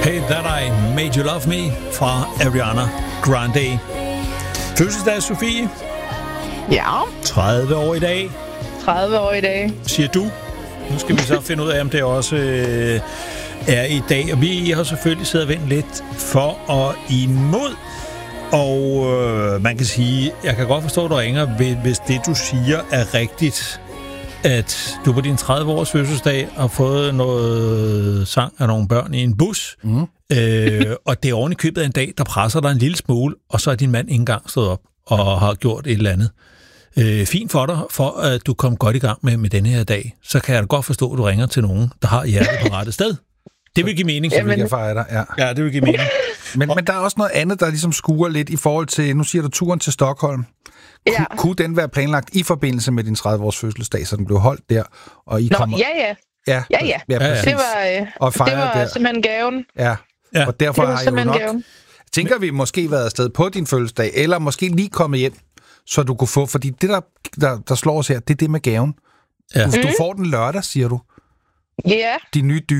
Hey That I Made You Love Me fra Ariana Grande. Fødselsdag, Sofie. Ja. 30 år i dag. 30 år i dag. Siger du. Nu skal vi så finde ud af, om det også er i dag. Og vi har selvfølgelig siddet og vendt lidt for og imod. Og man kan sige, jeg kan godt forstå, at du ringer, hvis det, du siger, er rigtigt. At du på din 30-års fødselsdag har fået noget sang af nogle børn i en bus. Og det er oven i købet af en dag, der presser dig en lille smule, og så er din mand ikke engang stået op og har gjort et eller andet. Fint for dig, for at du kom godt i gang med denne her dag. Så kan jeg da godt forstå, at du ringer til nogen, der har hjertet på rette sted. Det vil give mening. Så vil jeg fejre dig, ja, det vil give mening. Men der er også noget andet, der ligesom skuer lidt i forhold til, nu siger du turen til Stockholm. Ja. Kunne den være planlagt i forbindelse med din 30-års fødselsdag, så den blev holdt der, og I kommer... Ja. Præcis. Det var simpelthen gaven. Ja. Og derfor det var har jeg jo nok... Gaven. Tænker vi måske været afsted på din fødselsdag, eller måske lige kommet hjem, så du kunne få... Fordi det, der slår os her, det er det med gaven. Ja. Du får den lørdag, siger du. Ja. De nye